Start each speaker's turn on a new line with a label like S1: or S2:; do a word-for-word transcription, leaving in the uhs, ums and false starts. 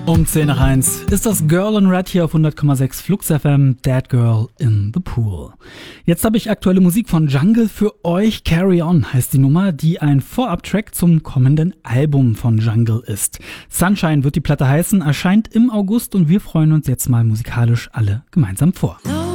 S1: Um zehn nach eins ist das Girl in Red hier auf hundert Komma sechs Flux F M, That Girl in the Pool. Jetzt habe ich aktuelle Musik von Jungle für euch. Carry On heißt die Nummer, die ein Vorab-Track zum kommenden Album von Jungle ist. Sunshine wird die Platte heißen, erscheint im August und wir freuen uns jetzt mal musikalisch alle gemeinsam vor.